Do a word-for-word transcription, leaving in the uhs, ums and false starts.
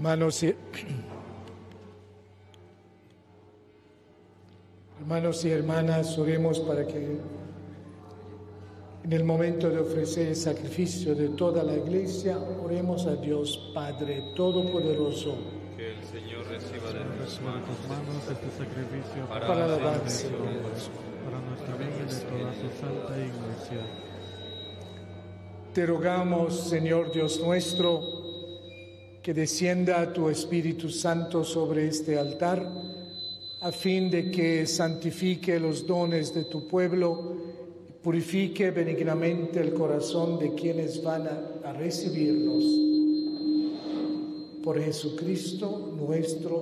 Hermanos y, hermanos y hermanas, oremos para que en el momento de ofrecer el sacrificio de toda la Iglesia, oremos a Dios Padre Todopoderoso. Que el Señor reciba de tus manos este sacrificio para, para la la alabanza de de Dios, para nuestra bien y de toda su santa Iglesia. Te rogamos, Señor Dios nuestro, que descienda tu Espíritu Santo sobre este altar, a fin de que santifique los dones de tu pueblo y purifique benignamente el corazón de quienes van a, a recibirnos. Por Jesucristo nuestro